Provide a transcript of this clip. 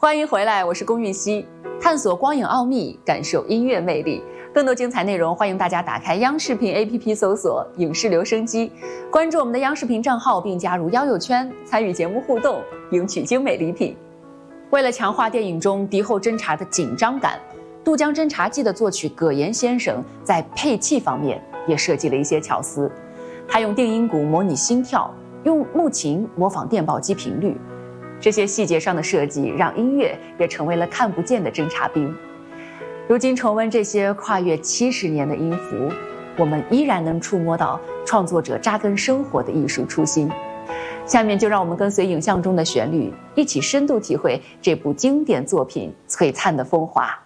欢迎回来，我是龚玉熙，探索光影奥秘，感受音乐魅力。更多精彩内容，欢迎大家打开央视频 APP 搜索“影视留声机”，关注我们的央视频账号，并加入交友圈，参与节目互动，赢取精美礼品。为了强化电影中敌后侦查的紧张感，《渡江侦察记》的作曲葛言先生在配器方面也设计了一些巧思。他用定音鼓模拟心跳，用木琴模仿电报机频率。这些细节上的设计，让音乐也成为了看不见的侦察兵。如今重温这些跨越70年的音符，我们依然能触摸到创作者扎根生活的艺术初心。下面就让我们跟随影像中的旋律，一起深度体会这部经典作品璀璨的风华。